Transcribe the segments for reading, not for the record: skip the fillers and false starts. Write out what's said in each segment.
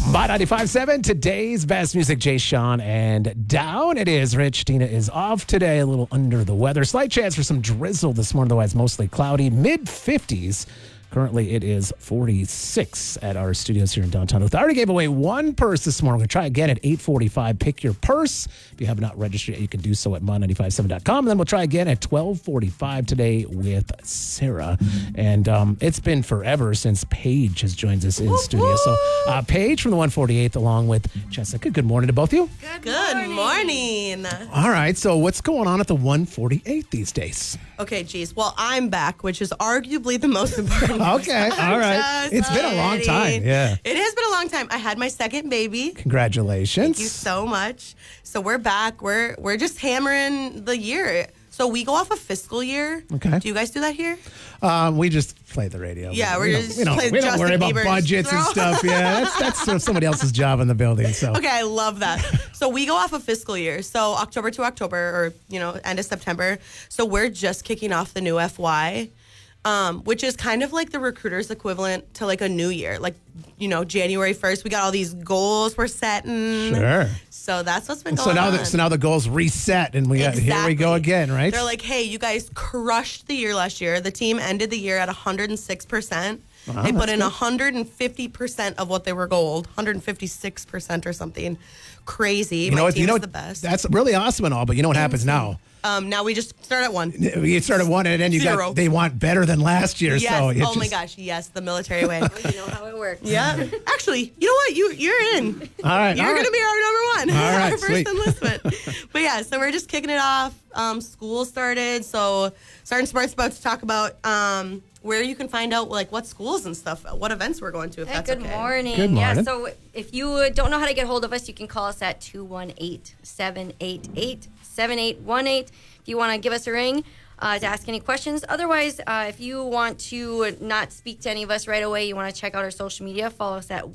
By 95.7, today's best music, Jay Sean and Down. It is Rich. Tina is off today, a little under the weather. Slight chance for some drizzle this morning, otherwise mostly cloudy. Mid-50s. Currently, it is 46 at our studios here in downtown. I already gave away one purse this morning. We're going to try again at 8:45. Pick your purse. If you have not registered yet, you can do so at mod957.com. And then we'll try again at 12:45 today with Sarah. And it's been forever since Paige has joined us in studio. So Paige from the 148th along with Jessica. Good morning to both of you. Good morning. All right. So what's going on at the 148th these days? Okay, geez. Well, I'm back, which is arguably the most important. Okay, all right. It's been a long time. Yeah. It has been a long time. I had my second baby. Congratulations. Thank you so much. So we're back. We're just hammering the year. So we go off a fiscal year. Okay. Do you guys do that here? We just play the radio. Yeah, we don't worry about budgets and stuff. Yeah, that's somebody else's job in the building. So okay, I love that. So we go off a fiscal year. So October to October, or end of September. So we're just kicking off the new FY. Which is kind of like the recruiter's equivalent to like a new year. Like, January 1st, we got all these goals we're setting. Sure. So that's what's been going on. So now the goals reset and here we go again, right? They're like, hey, you guys crushed the year last year. The team ended the year at 106%. Wow, they put in good. 150% of what they were gold, 156% or something. Crazy. My team is the best. That's really awesome and all, but you know what happens now? Now we just start at 1. You start at 1, and then they want better than last year. Yes. So my gosh. Yes, the military way. You know how it works. Yeah. Actually, you know what? You're in. All right. You're going to be our number 1. All right. Our first enlistment. But yeah, so we're just kicking it off. School started. So Sergeant Smart's about to talk about where you can find out what schools and stuff, what events we're going to, if that's good okay. morning. Good morning. Yeah, so if you don't know how to get hold of us, you can call us at 218-788-7818. If you want to give us a ring to ask any questions. Otherwise, if you want to not speak to any of us right away, you want to check out our social media, follow us at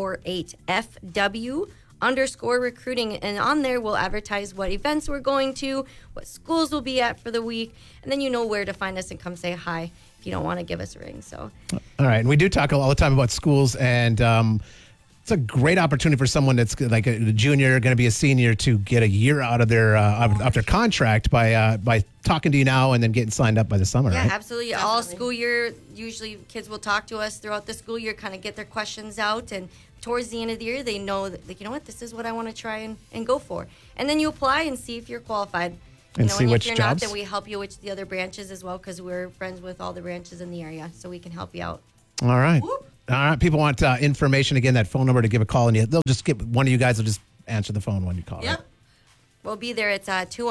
148FW_recruiting. And on there, we'll advertise what events we're going to, what schools we'll be at for the week, and then you know where to find us and come say hi if you don't want to give us a ring. So, all right. And we do talk all the time about schools, and it's a great opportunity for someone that's like a junior, going to be a senior, to get a year out of their contract by talking to you now and then getting signed up by the summer. Yeah, right? absolutely. All school year, usually kids will talk to us throughout the school year, kind of get their questions out, and towards the end of the year, they know that, you know what, this is what I want to try and go for. And then you apply and see if you're qualified. And see which if you're jobs. not, then we help you with the other branches as well, because we're friends with all the branches in the area, so we can help you out. All right. Whoop. All right. People want information. Again, that phone number to give a call, and they'll just get one of you guys will just answer the phone when you call. Yep. Right? We'll be there. It's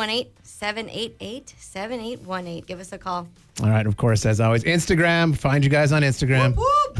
218-788-7818. Give us a call. All right. Of course, as always, Instagram. Find you guys on Instagram. Whoop,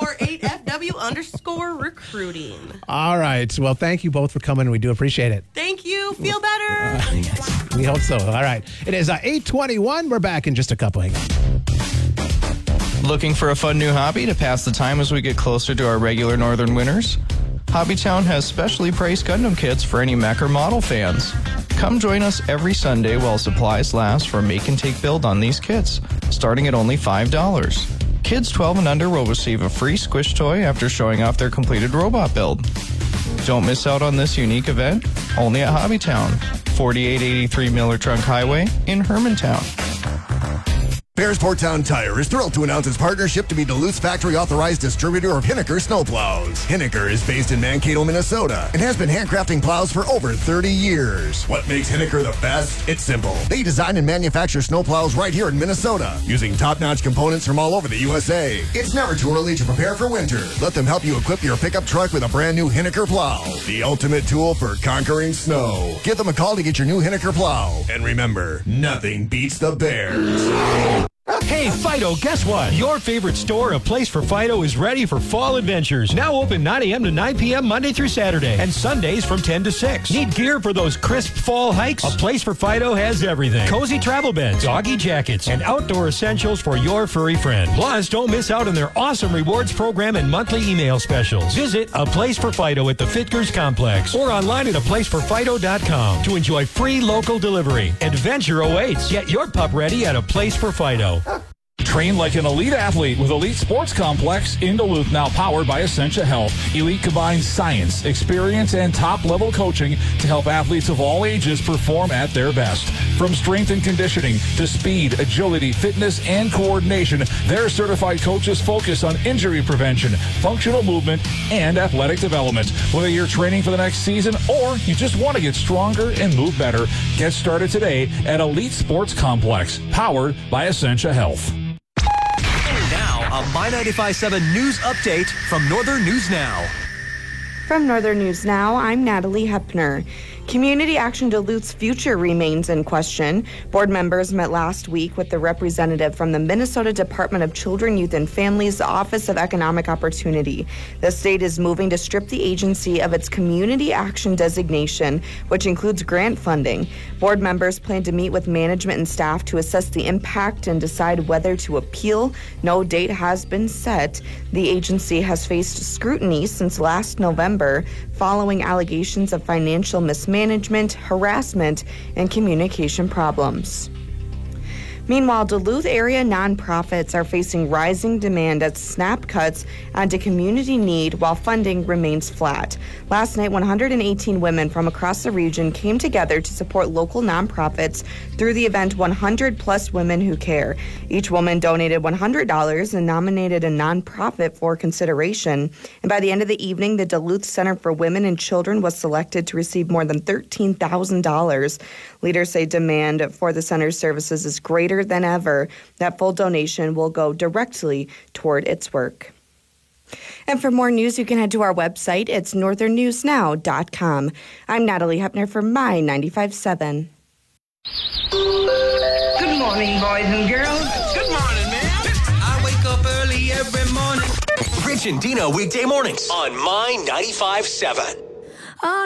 148FW_recruiting. All right. Well, thank you both for coming. We do appreciate it. Thank you. Feel better. Yes, we hope so. All right. It is 8:21. We're back in just a couple. Looking for a fun new hobby to pass the time as we get closer to our regular northern winters? Hobbytown has specially priced Gundam kits for any mech or model fans. Come join us every Sunday while supplies last for a make and take build on these kits, starting at only $5. Kids 12 and under will receive a free squish toy after showing off their completed robot build. Don't miss out on this unique event, only at Hobbytown, 4883 Miller Trunk Highway in Hermantown. Bearsport Town Tire is thrilled to announce its partnership to be Duluth's factory-authorized distributor of Hinneker snowplows. Hinneker is based in Mankato, Minnesota, and has been handcrafting plows for over 30 years. What makes Hinneker the best? It's simple. They design and manufacture snowplows right here in Minnesota, using top-notch components from all over the USA. It's never too early to prepare for winter. Let them help you equip your pickup truck with a brand new Hinneker plow, the ultimate tool for conquering snow. Give them a call to get your new Hinneker plow. And remember, nothing beats the Bears. Hey, Fido, guess what? Your favorite store, A Place for Fido, is ready for fall adventures. Now open 9 a.m. to 9 p.m. Monday through Saturday, and Sundays from 10 to 6. Need gear for those crisp fall hikes? A Place for Fido has everything. Cozy travel beds, doggy jackets, and outdoor essentials for your furry friend. Plus, don't miss out on their awesome rewards program and monthly email specials. Visit A Place for Fido at the Fitkers Complex or online at aplaceforfido.com to enjoy free local delivery. Adventure awaits. Get your pup ready at A Place for Fido. Train like an elite athlete with Elite Sports Complex in Duluth, now powered by Essentia Health. Elite combines science, experience, and top-level coaching to help athletes of all ages perform at their best. From strength and conditioning to speed, agility, fitness, and coordination, their certified coaches focus on injury prevention, functional movement, and athletic development. Whether you're training for the next season or you just want to get stronger and move better, get started today at Elite Sports Complex, powered by Essentia Health. And now, a My 95.7 News Update from Northern News Now. From Northern News Now, I'm Natalie Hepner. Community Action Duluth's future remains in question. Board members met last week with the representative from the Minnesota Department of Children, Youth, and Families Office of Economic Opportunity. The state is moving to strip the agency of its community action designation, which includes grant funding. Board members plan to meet with management and staff to assess the impact and decide whether to appeal. No date has been set. The agency has faced scrutiny since last November following allegations of financial mismanagement, harassment, and communication problems. Meanwhile, Duluth area nonprofits are facing rising demand as SNAP cuts onto community need while funding remains flat. Last night, 118 women from across the region came together to support local nonprofits through the event 100 Plus Women Who Care. Each woman donated $100 and nominated a nonprofit for consideration. And by the end of the evening, the Duluth Center for Women and Children was selected to receive more than $13,000. Leaders say demand for the center's services is greater than ever. That full donation will go directly toward its work. And for more news, you can head to our website. It's northernnewsnow.com. I'm Natalie Hepner for My 95.7. Good morning, boys and girls. Good morning, man. I wake up early every morning. Rich and Dino weekday mornings on My 95.7.